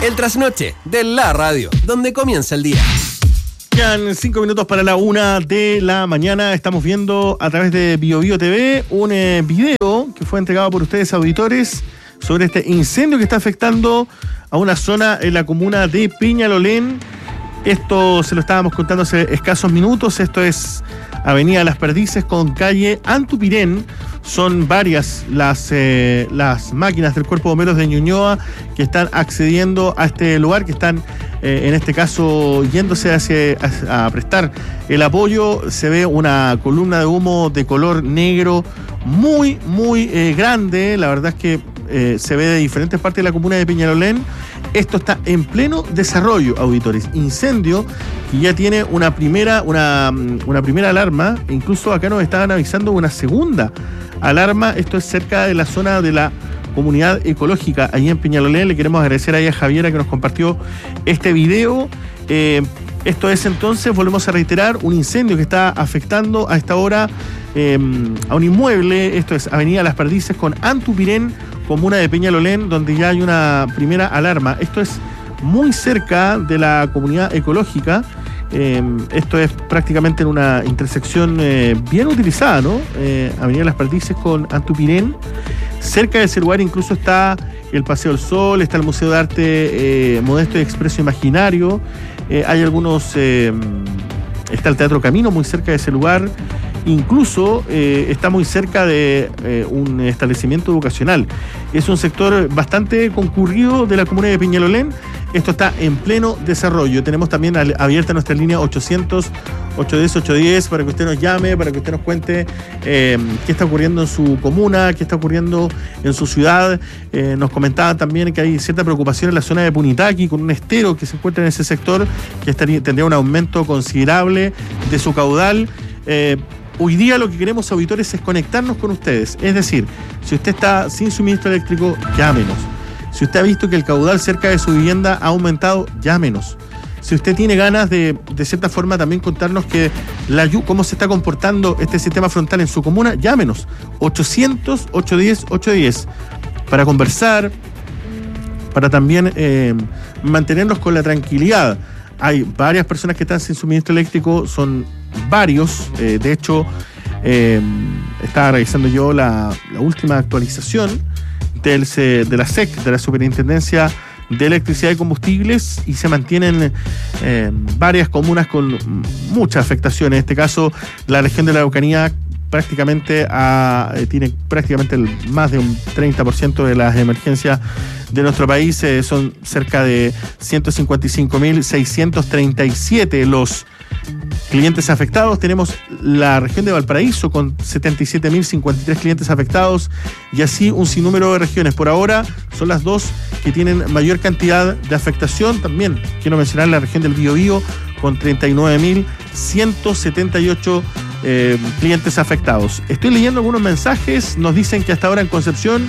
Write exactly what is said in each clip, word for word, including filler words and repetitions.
El trasnoche de la radio, donde comienza el día. Quedan cinco minutos para la una de la mañana. Estamos viendo a través de BioBio T V un eh, video que fue entregado por ustedes, auditores, sobre este incendio que está afectando a una zona en la comuna de Peñalolén. Esto se lo estábamos contando hace escasos minutos. Esto es Avenida Las Perdices con calle Antupirén. Son varias las, eh, las máquinas del Cuerpo de Bomberos de Ñuñoa que están accediendo a este lugar, que están eh, en este caso yéndose hacia, a, a prestar el apoyo. Se ve una columna de humo de color negro muy, muy eh, grande. La verdad es que eh, se ve de diferentes partes de la comuna de Peñalolén. Esto está en pleno desarrollo, auditores. Incendio que ya tiene una primera, una, una primera alarma. Incluso acá nos estaban avisando una segunda alarma. Esto es cerca de la zona de la comunidad ecológica, ahí en Peñalolén. Le queremos agradecer ahí a Javiera que nos compartió este video. Eh, esto es entonces, volvemos a reiterar, un incendio que está afectando a esta hora eh, a un inmueble. Esto es Avenida Las Perdices con Antupirén, comuna de Peñalolén, donde ya hay una primera alarma. Esto es muy cerca de la comunidad ecológica. Eh, esto es prácticamente en una intersección eh, bien utilizada, ¿no? Eh, Avenida Las Perdices con Antupirén. Cerca de ese lugar incluso está el Paseo del Sol, está el Museo de Arte eh, Modesto y Expreso Imaginario. Eh, hay algunos... Eh, está el Teatro Camino muy cerca de ese lugar. Incluso eh, está muy cerca de eh, un establecimiento educacional. Es un sector bastante concurrido de la comuna de Peñalolén. Esto está en pleno desarrollo. Tenemos también abierta nuestra línea ochocientos, ochocientos diez, ochocientos diez para que usted nos llame, para que usted nos cuente eh, qué está ocurriendo en su comuna, qué está ocurriendo en su ciudad. Eh, nos comentaban también que hay cierta preocupación en la zona de Punitaqui con un estero que se encuentra en ese sector que estaría, tendría un aumento considerable de su caudal. Eh, Hoy día lo que queremos, auditores, es conectarnos con ustedes. Es decir, si usted está sin suministro eléctrico, llámenos. Si usted ha visto que el caudal cerca de su vivienda ha aumentado, llámenos. Si usted tiene ganas de, de cierta forma, también contarnos que la, cómo se está comportando este sistema frontal en su comuna, llámenos. ochocientos, ochocientos diez, ochocientos diez. Para conversar, para también eh, mantenernos con la tranquilidad. Hay varias personas que están sin suministro eléctrico, son varios. Eh, de hecho, eh, estaba revisando yo la, la última actualización del, de la S E C, de la Superintendencia de Electricidad y Combustibles, y se mantienen eh, varias comunas con mucha afectación. En este caso, la región de la Araucanía prácticamente a, eh, tiene prácticamente el, más de un treinta por ciento de las emergencias de nuestro país. Eh, son cerca de ciento cincuenta y cinco mil seiscientos treinta y siete los clientes afectados. Tenemos la región de Valparaíso con setenta y siete mil cincuenta y tres clientes afectados, y así un sinnúmero de regiones. Por ahora son las dos que tienen mayor cantidad de afectación. También quiero mencionar la región del Biobío con treinta y nueve mil ciento setenta y ocho eh, clientes afectados. Estoy leyendo algunos mensajes. Nos dicen que hasta ahora en Concepción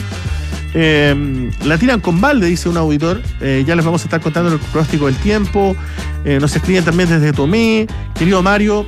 Eh, la tiran con balde, dice un auditor. Eh, ya les vamos a estar contando el pronóstico del tiempo. Eh, nos escriben también desde Tomé. Querido Mario,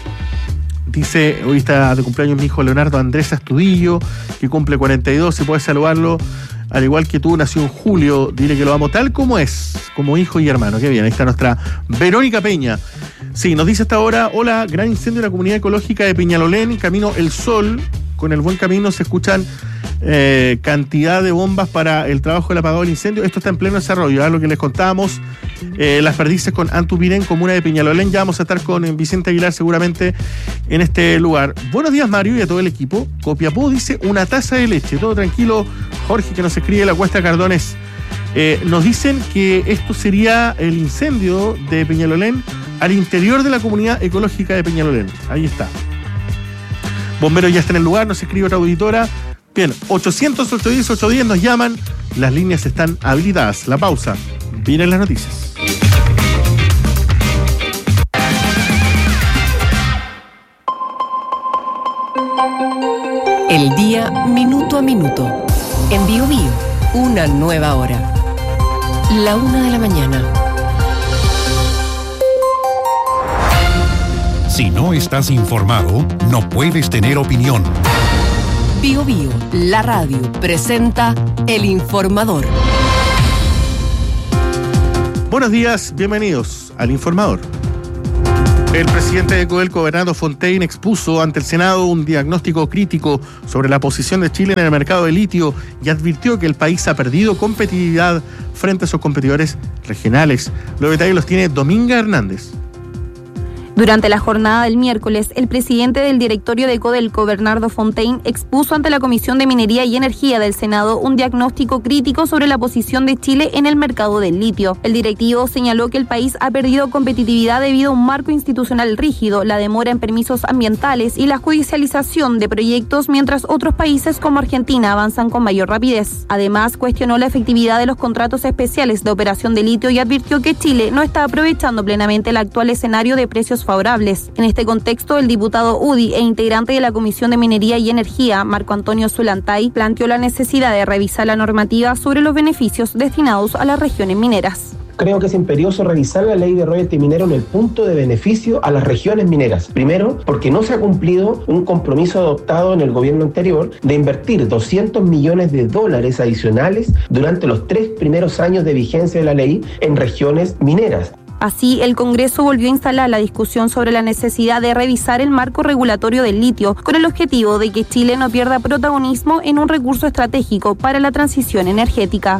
dice, hoy está de cumpleaños mi hijo Leonardo Andrés Astudillo, que cumple cuarenta y dos. Si puedes saludarlo, al igual que tú, nació en julio. Dile que lo amo tal como es, como hijo y hermano. Qué bien, ahí está nuestra Verónica Peña. Sí, nos dice hasta ahora: hola, gran incendio en la comunidad ecológica de Peñalolén, camino El Sol. Con el buen camino se escuchan eh, cantidad de bombas para el trabajo del apagado del incendio. Esto está en pleno desarrollo, ¿eh? Lo que les contábamos, eh, Las Perdices con Antupirén, comuna de Peñalolén. Ya vamos a estar con Vicente Aguilar seguramente en este lugar. Buenos días, Mario, y a todo el equipo. Copiapó dice una taza de leche. Todo tranquilo. Jorge, que nos escribe la Cuesta Cardones. Eh, nos dicen que esto sería el incendio de Peñalolén al interior de la comunidad ecológica de Peñalolén. Ahí está. Bomberos ya está en el lugar, nos escribe otra auditora. Bien, ochocientos, ochocientos diez, ochocientos diez nos llaman. Las líneas están habilitadas. La pausa. Vienen las noticias. El día minuto a minuto. En BioBio, una nueva hora. La una de la mañana. Si no estás informado, no puedes tener opinión. BioBio, la radio, presenta El Informador. Buenos días, bienvenidos al Informador. El presidente de Codelco, Bernardo Fontaine, expuso ante el Senado un diagnóstico crítico sobre la posición de Chile en el mercado de litio y advirtió que el país ha perdido competitividad frente a sus competidores regionales. Los detalles los tiene Dominga Hernández. Durante la jornada del miércoles, el presidente del directorio de Codelco, Bernardo Fontaine, expuso ante la Comisión de Minería y Energía del Senado un diagnóstico crítico sobre la posición de Chile en el mercado del litio. El directivo señaló que el país ha perdido competitividad debido a un marco institucional rígido, la demora en permisos ambientales y la judicialización de proyectos, mientras otros países como Argentina avanzan con mayor rapidez. Además, cuestionó la efectividad de los contratos especiales de operación de litio y advirtió que Chile no está aprovechando plenamente el actual escenario de precios favorables. En este contexto, el diputado U D I e integrante de la Comisión de Minería y Energía, Marco Antonio Zulantay, planteó la necesidad de revisar la normativa sobre los beneficios destinados a las regiones mineras. Creo que es imperioso revisar la ley de royalty minero en el punto de beneficio a las regiones mineras. Primero, porque no se ha cumplido un compromiso adoptado en el gobierno anterior de invertir doscientos millones de dólares adicionales durante los tres primeros años de vigencia de la ley en regiones mineras. Así, el Congreso volvió a instalar la discusión sobre la necesidad de revisar el marco regulatorio del litio, con el objetivo de que Chile no pierda protagonismo en un recurso estratégico para la transición energética.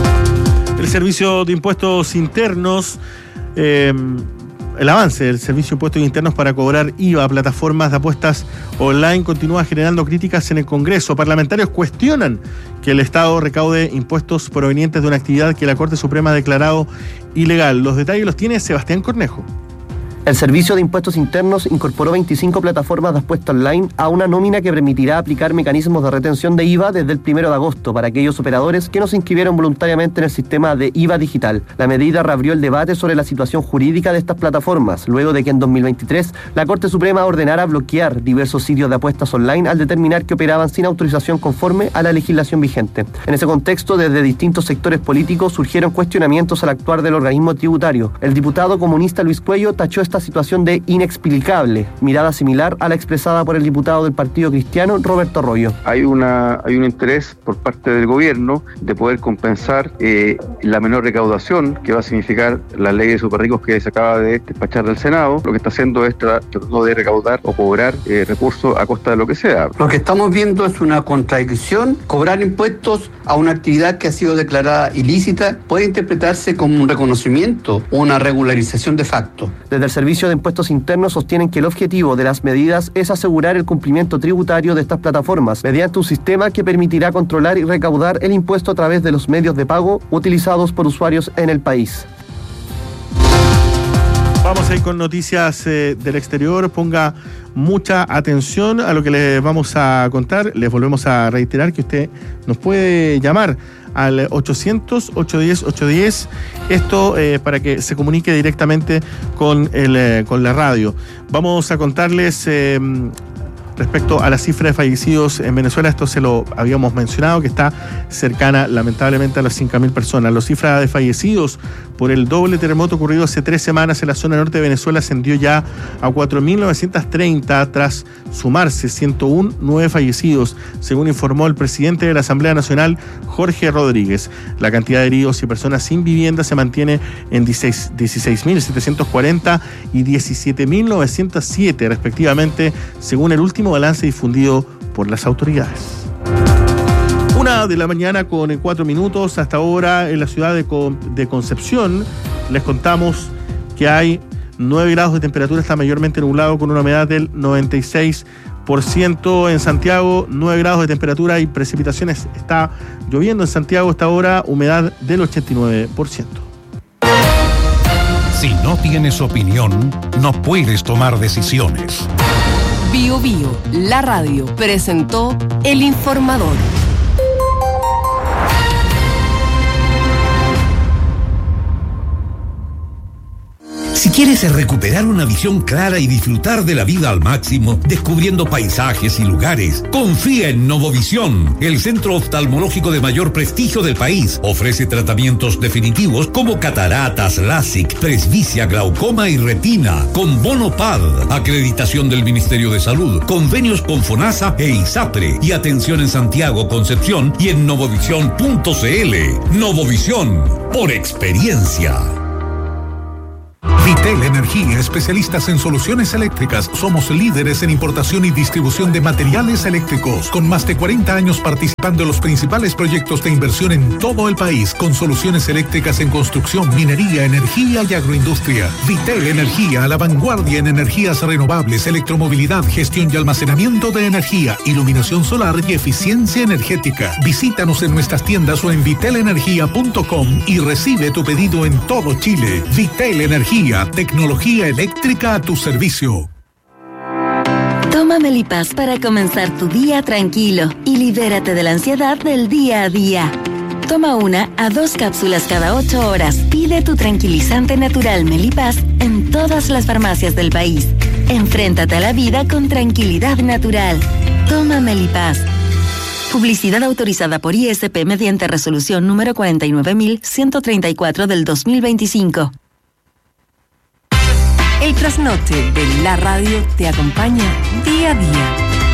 El Servicio de Impuestos Internos, eh, el avance del Servicio de Impuestos Internos para cobrar I V A a plataformas de apuestas online continúa generando críticas en el Congreso. Parlamentarios cuestionan que el Estado recaude impuestos provenientes de una actividad que la Corte Suprema ha declarado ilegal. Los detalles los tiene Sebastián Cornejo. El Servicio de Impuestos Internos incorporó veinticinco plataformas de apuesta online a una nómina que permitirá aplicar mecanismos de retención de I V A desde el primero de agosto para aquellos operadores que no se inscribieron voluntariamente en el sistema de I V A digital. La medida reabrió el debate sobre la situación jurídica de estas plataformas, luego de que en dos mil veintitrés la Corte Suprema ordenara bloquear diversos sitios de apuestas online al determinar que operaban sin autorización conforme a la legislación vigente. En ese contexto, desde distintos sectores políticos surgieron cuestionamientos al actuar del organismo tributario. El diputado comunista Luis Cuello tachó esta situación de inexplicable, mirada similar a la expresada por el diputado del Partido Cristiano, Roberto Arroyo. Hay una hay un interés por parte del gobierno de poder compensar eh, la menor recaudación que va a significar la ley de superricos que se acaba de despachar del Senado. Lo que está haciendo es tratando de recaudar o cobrar eh, recursos a costa de lo que sea. Lo que estamos viendo es una contradicción. Cobrar impuestos a una actividad que ha sido declarada ilícita puede interpretarse como un reconocimiento o una regularización de facto. Desde el Servicio de Impuestos Internos sostienen que el objetivo de las medidas es asegurar el cumplimiento tributario de estas plataformas mediante un sistema que permitirá controlar y recaudar el impuesto a través de los medios de pago utilizados por usuarios en el país. Vamos a ir con noticias eh, del exterior. Ponga mucha atención a lo que les vamos a contar. Les volvemos a reiterar que usted nos puede llamar al ochocientos, ochocientos diez, ochocientos diez, esto eh, para que se comunique directamente con, el, eh, con la radio. Vamos a contarles eh, respecto a la cifra de fallecidos en Venezuela, esto se lo habíamos mencionado, que está cercana lamentablemente a las cinco mil personas. La cifra de fallecidos por el doble terremoto ocurrido hace tres semanas en la zona norte de Venezuela ascendió ya a cuatro mil novecientos treinta tras sumarse ciento uno nueve fallecidos, según informó el presidente de la Asamblea Nacional, Jorge Rodríguez. La cantidad de heridos y personas sin vivienda se mantiene en dieciséis mil setecientos cuarenta y diecisiete mil novecientos siete respectivamente, según el último balance difundido por las autoridades. Una de la mañana con cuatro minutos. Hasta ahora en la ciudad de, Con- de Concepción les contamos que hay nueve grados de temperatura, está mayormente nublado con una humedad del noventa y seis por ciento. En Santiago, nueve grados de temperatura y precipitaciones, está lloviendo en Santiago hasta ahora, humedad del ochenta y nueve por ciento. Si no tienes opinión, no puedes tomar decisiones. Bio Bio, la radio, presentó El Informador. Si quieres recuperar una visión clara y disfrutar de la vida al máximo, descubriendo paisajes y lugares, confía en Novovisión, el centro oftalmológico de mayor prestigio del país. Ofrece tratamientos definitivos como cataratas, LASIK, presbicia, glaucoma y retina, con bono P A D, acreditación del Ministerio de Salud, convenios con FONASA e ISAPRE, y atención en Santiago, Concepción y en novovisión punto c l. Novovisión, por experiencia. Vitel Energía, especialistas en soluciones eléctricas. Somos líderes en importación y distribución de materiales eléctricos, con más de cuarenta años participando en los principales proyectos de inversión en todo el país, con soluciones eléctricas en construcción, minería, energía y agroindustria. Vitel Energía, a la vanguardia en energías renovables, electromovilidad, gestión y almacenamiento de energía, iluminación solar y eficiencia energética. Visítanos en nuestras tiendas o en vitel energía punto com y recibe tu pedido en todo Chile. Vitel Energía, tecnología eléctrica a tu servicio. Toma Melipaz para comenzar tu día tranquilo y libérate de la ansiedad del día a día. Toma una a dos cápsulas cada ocho horas. Pide tu tranquilizante natural Melipaz en todas las farmacias del país. Enfréntate a la vida con tranquilidad natural. Toma Melipaz. Publicidad autorizada por I S P mediante resolución número cuarenta y nueve mil ciento treinta y cuatro del dos mil veinticinco. El trasnoche de la radio te acompaña día a día.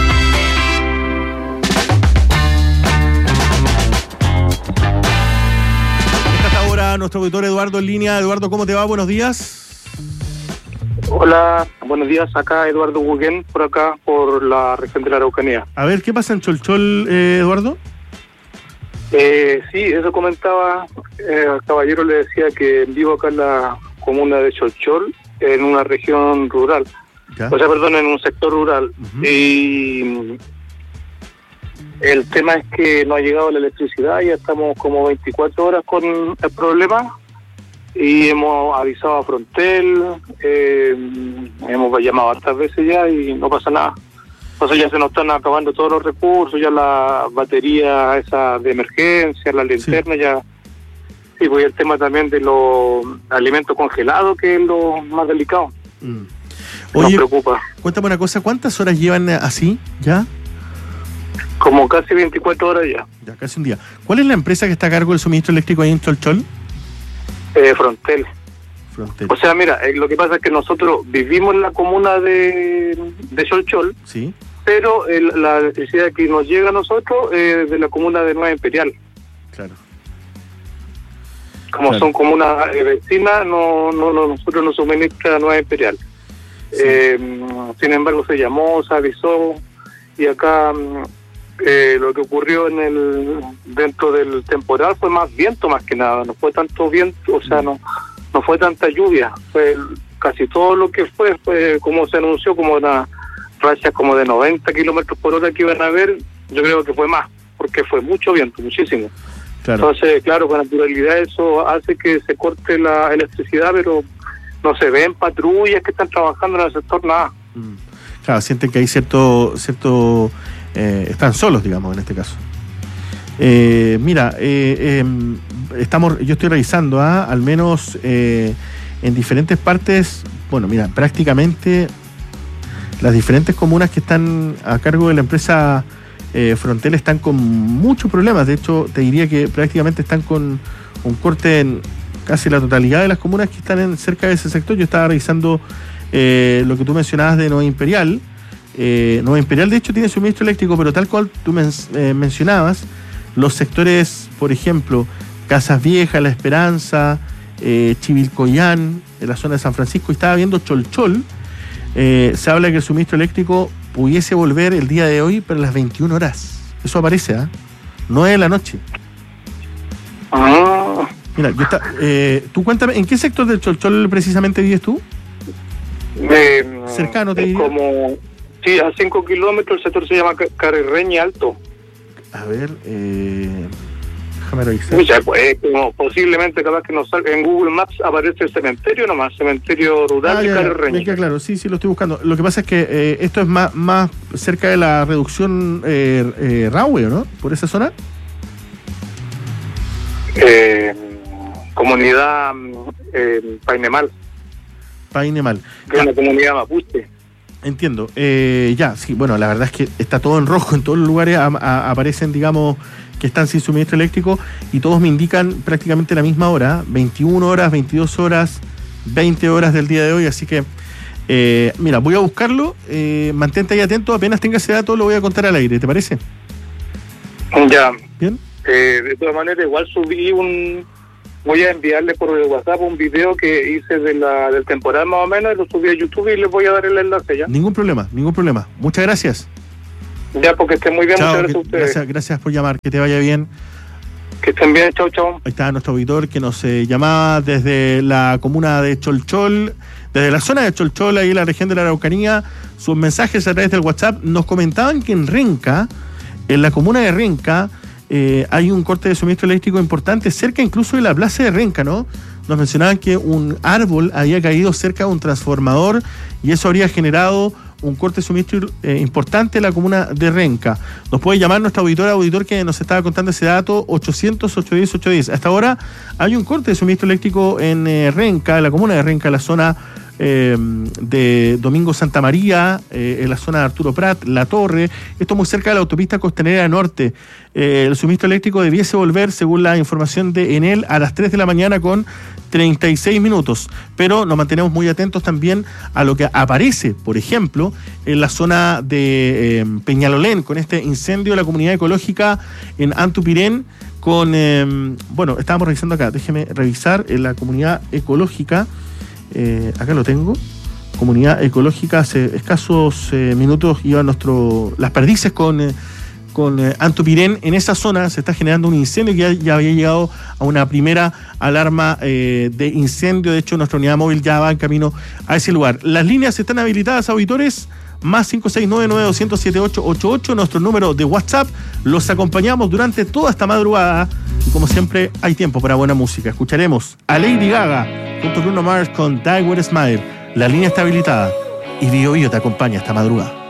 Está ahora nuestro auditor Eduardo en línea. Eduardo, ¿cómo te va? Buenos días. Hola, buenos días. Acá Eduardo Huguén, por acá, por la región de la Araucanía. A ver, ¿qué pasa en Cholchol, eh, Eduardo? Eh, sí, eso comentaba, eh, al caballero le decía que vivo acá en la comuna de Cholchol, en una región rural, ¿ya? O sea, perdón, en un sector rural. Uh-huh. Y el tema es que no ha llegado la electricidad, ya estamos como veinticuatro horas con el problema. Y hemos avisado a Frontel, eh, hemos llamado hartas veces ya y no pasa nada. Entonces ya se nos están acabando todos los recursos, ya la batería esa de emergencia, la linterna, sí. ya... Y pues el tema también de los alimentos congelados, que es lo más delicado. Mm. Oye, nos preocupa. Cuéntame una cosa, ¿cuántas horas llevan así ya? Como casi veinticuatro horas ya. Ya, casi un día. ¿Cuál es la empresa que está a cargo del suministro eléctrico ahí en Cholchol? Eh, Frontel. Frontel. O sea, mira, eh, lo que pasa es que nosotros vivimos en la comuna de, de Cholchol, sí. pero el, la electricidad que nos llega a nosotros es eh, de la comuna de Nueva Imperial. Claro. Como claro. son comunas eh, vecinas, no, no, no, nosotros nos suministra Nueva Imperial. Sí. Eh, sin embargo, se llamó, se avisó, y acá... Eh, lo que ocurrió en el dentro del temporal fue más viento más que nada, no fue tanto viento, o sea, no no fue tanta lluvia, fue casi todo lo que fue, fue como se anunció, como una racha como de noventa kilómetros por hora que iban a haber, yo creo que fue más, porque fue mucho viento, muchísimo. Claro. Entonces, claro, con naturalidad eso hace que se corte la electricidad, pero no se ven patrullas que están trabajando en el sector, nada. Claro, sienten que hay cierto... cierto Eh, están solos, digamos, en este caso. Eh, mira, eh, eh, estamos, yo estoy revisando, ¿ah? al menos eh, en diferentes partes, bueno, mira, prácticamente las diferentes comunas que están a cargo de la empresa eh, Frontel están con muchos problemas. De hecho, te diría que prácticamente están con un corte en casi la totalidad de las comunas que están en, cerca de ese sector. Yo estaba revisando eh, lo que tú mencionabas de Nueva Imperial. Eh, Nueva Imperial, de hecho, tiene suministro eléctrico, pero tal cual tú men- eh, mencionabas, los sectores, por ejemplo, Casas Viejas, La Esperanza, eh, Chivilcoyán, en la zona de San Francisco, y estaba viendo Cholchol, eh, se habla que el suministro eléctrico pudiese volver el día de hoy para las veintiuna horas. Eso aparece, ¿ah? ¿eh? nueve de la noche. Ah. Mira, yo está, eh, tú cuéntame, ¿en qué sector del Cholchol precisamente vives tú? Eh, Cercano, te diría. Como... Sí, a cinco kilómetros el sector se llama Carrereña Alto. A ver, eh, déjame revisar. Mucha, pues, como posiblemente capaz que nos salga en Google Maps aparece el cementerio nomás, cementerio rural ah, de ya, Carrereña. Me queda claro, sí, sí, lo estoy buscando. Lo que pasa es que eh, esto es más, más cerca de la reducción eh, eh, Rahue, ¿no? Por esa zona. Eh, comunidad eh, Painemal. Painemal. Que es una comunidad mapuche. Entiendo. Eh, ya, sí, bueno, la verdad es que está todo en rojo, en todos los lugares a, a, aparecen, digamos, que están sin suministro eléctrico y todos me indican prácticamente la misma hora, veintiuna horas, veintidós horas, veinte horas del día de hoy, así que, eh, mira, voy a buscarlo, eh, mantente ahí atento, apenas tenga ese dato lo voy a contar al aire, ¿te parece? Ya. Bien. Eh, de todas maneras, igual subí un, voy a enviarle por WhatsApp un video que hice de la del temporal más o menos, y lo subí a YouTube y les voy a dar el enlace ya. Ningún problema, ningún problema. Muchas gracias. Ya, porque estén muy bien. Chao, muchas gracias que, a ustedes. Gracias, gracias por llamar, que te vaya bien. Que estén bien, chau, chau. Ahí está nuestro auditor que nos eh, llamaba desde la comuna de Cholchol, desde la zona de Cholchol, ahí en la región de la Araucanía. Sus mensajes a través del WhatsApp nos comentaban que en Renca, en la comuna de Renca, eh, hay un corte de suministro eléctrico importante, cerca incluso de la plaza de Renca, ¿no? Nos mencionaban que un árbol había caído cerca de un transformador y eso habría generado un corte de suministro eh, importante en la comuna de Renca. Nos puede llamar nuestro auditor, auditor que nos estaba contando ese dato, ochocientos, ochocientos diez, ochocientos diez. Hasta ahora hay un corte de suministro eléctrico en eh, Renca, en la comuna de Renca, en la zona eh, de Domingo Santa María, eh, en la zona de Arturo Prat, La Torre, esto muy cerca de la autopista Costanera Norte. Eh, el suministro eléctrico debiese volver, según la información de Enel, a las tres de la mañana con treinta y seis minutos, pero nos mantenemos muy atentos también a lo que aparece, por ejemplo, en la zona de eh, Peñalolén, con este incendio de la comunidad ecológica en Antupirén, con, eh, bueno, estábamos revisando acá, déjeme revisar en la comunidad ecológica, eh, acá lo tengo, comunidad ecológica, hace escasos eh, minutos iba nuestro, las perdices con... Eh, con eh, Antupirén. En esa zona se está generando un incendio que ya, ya había llegado a una primera alarma eh, de incendio. De hecho, nuestra unidad móvil ya va en camino a ese lugar. Las líneas están habilitadas, auditores, más cinco seis nueve, nueve dos cero cero, siete ocho ocho ocho, nuestro número de WhatsApp. Los acompañamos durante toda esta madrugada y como siempre hay tiempo para buena música. Escucharemos a Lady Gaga junto a Bruno Mars con Die With a Smile. La línea está habilitada y Bio Bio te acompaña esta madrugada.